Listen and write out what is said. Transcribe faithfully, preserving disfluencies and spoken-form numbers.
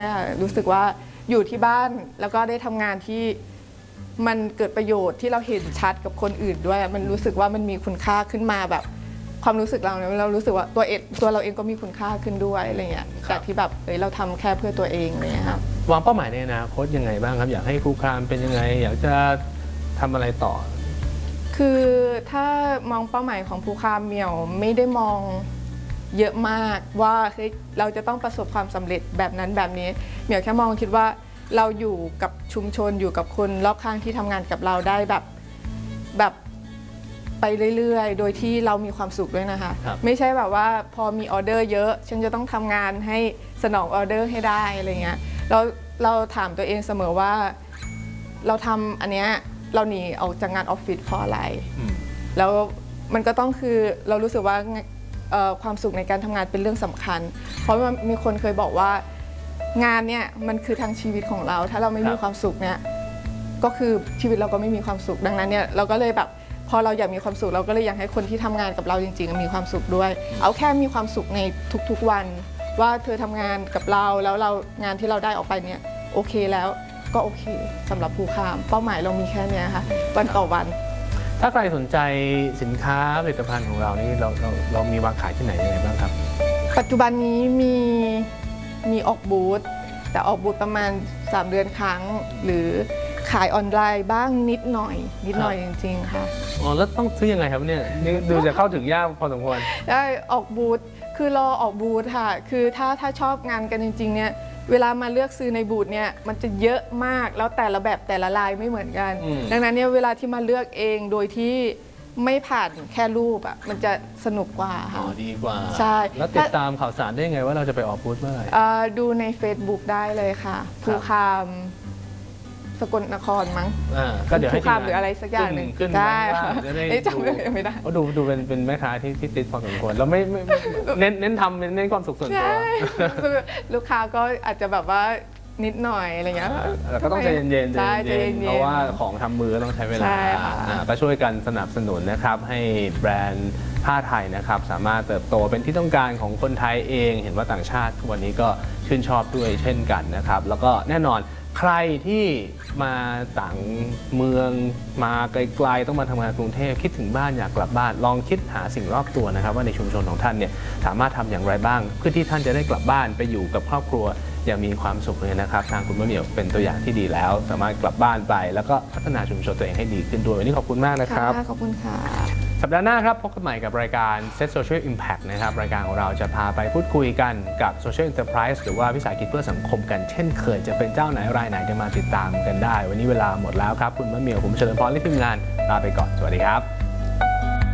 รู้สึกว่าอยู่ที่บ้านแล้วก็ได้ทำงานที่มันเกิดประโยชน์ที่เราเห็นชัดกับคนอื่นด้วยมันรู้สึกว่ามันมีคุณค่าขึ้นมาแบบความรู้สึกเราเนี่ยเรารู้สึกว่าตัวเองตัวเราเองก็มีคุณค่าขึ้นด้วยอะไรเงี้ยจากที่แบบเฮ้ยเราทำแค่เพื่อตัวเองอะไรเงี้ยครับวางเป้าหมายในอนาคตยังไงบ้างครับอยากให้ครูครามเป็นยังไงอยากจะทำอะไรต่อคือถ้ามองเป้าหมายของครูครามเหมียวไม่ได้มองเยอะมากว่าเฮ้ยเราจะต้องประสบความสำเร็จแบบนั้นแบบนี้เหมียวแค่มองคิดว่าเราอยู่กับชุมชนอยู่กับคนรอบข้างที่ทำงานกับเราได้แบบแบบไปเรื่อยๆโดยที่เรามีความสุขด้วยนะคะไม่ใช่แบบว่าพอมีออเดอร์เยอะฉันจะต้องทำงานให้สนองออเดอร์ให้ได้อะไรเงี้ยเราเราถามตัวเองเสมอว่าเราทำอันเนี้ยเราหนีออกจากงานออฟฟิศเพราะอะไรแล้วมันก็ต้องคือเรารู้สึกว่าความสุขในการทำงานเป็นเรื่องสำคัญเพราะว่ามีคนเคยบอกว่างานเนี่ยมันคือทางชีวิตของเราถ้าเราไม่มีความสุขเนี่ยก็คือชีวิตเราก็ไม่มีความสุขดังนั้นเนี่ยเราก็เลยแบบพอเราอยากมีความสุขเราก็เลยอยากให้คนที่ทำงานกับเราจริงๆมีความสุขด้วยเอาแค่มีความสุขในทุกๆวันว่าเธอทำงานกับเราแล้วเรางานที่เราได้ออกไปเนี่ยโอเคแล้วก็โอเคสำหรับครูครามเป้าหมายเรามีแค่นี้ค่ะวันต่อวันถ้าใครสนใจสินค้าผลิตภัณฑ์ของเรานี่เราเราเรามีวางขายที่ไหนยังไงบ้างครับปัจจุบันนี้มีมีออกบูธแต่ออกบูธประมาณสามเดือนครั้งหรือขายออนไลน์บ้างนิดหน่อยนิดหน่อยจริงๆค่ะอ๋อแล้วต้องซื้อยังไงครับเนี่ยนี่ดูจะเข้าถึงยากพอสมควรได้ออกบูธคือรอออกบูธค่ะคือถ้าถ้าชอบงานกันจริงๆเนี่ยเวลามาเลือกซื้อในบูธเนี่ยมันจะเยอะมากแล้วแต่ละแบบแต่ละลายไม่เหมือนกันดังนั้นเนี่ยเวลาที่มาเลือกเองโดยที่ไม่ผ่านแค่รูปอ่ะมันจะสนุกกว่าค่ะอ๋อดีกว่าใช่แล้วติดตามข่าวสารได้ยังไงว่าเราจะไปออกบูธเมื่อไหร่ดูใน Facebook ได้เลยค่ะครูครามสกลนครมั้งก็เดี๋ยวให้ครูครามหรืออะไรสักอย่างหนึ่งได้ค่ะจำไม่ได้ดูดูเป็นเป็นแม่ค้าที่ที่ติดพอสมควรเราไม่เน้นเน้นทำเน้นความสุขส่วนตัวลูกค้าก็อาจจะแบบว่านิดหน่อยอะไรเงี้ยแต่ก็ต้องใจเย็นๆเพราะว่าของทำมือต้องใช้เวลาก็ช่วยกันสนับสนุนนะครับให้แบรนด์ผ้าไทยนะครับสามารถเติบโตเป็นที่ต้องการของคนไทยเองเห็นว่าต่างชาติวันนี้ก็ชื่นชอบด้วยเช่นกันนะครับแล้วก็แน่นอนใครที่มาต่างเมืองมาไกลๆต้องมาทำงานกรุงเทพคิดถึงบ้านอยากกลับบ้านลองคิดหาสิ่งรอบตัวนะครับว่าในชุมชนของท่านเนี่ยสามารถทำอย่างไรบ้างเพื่อที่ท่านจะได้กลับบ้านไปอยู่กับครอบครัวอย่างมีความสุขเลยนะครับทางคุณมะเหมี่ยวเป็นตัวอย่างที่ดีแล้วสามารถกลับบ้านไปแล้วก็พัฒนาชุมชนตัวเองให้ดีขึ้นด้วยวันนี้ขอบคุณมากนะครับขอบคุณค่ะสัปดาห์หน้าครับพบกันใหม่กับรายการ Set Social Impact นะครับรายการของเราจะพาไปพูดคุยกันกับ Social Enterprise หรือว่าวิสาหกิจเพื่อสังคมกันเช่นเคยจะเป็นเจ้าไหนรายไหนจะมาติดตามกันได้วันนี้เวลาหมดแล้วครับคุณมะเหมี่ยวผมเฉลิมพรและทีมงานลาไปก่อนสวัสดีครับ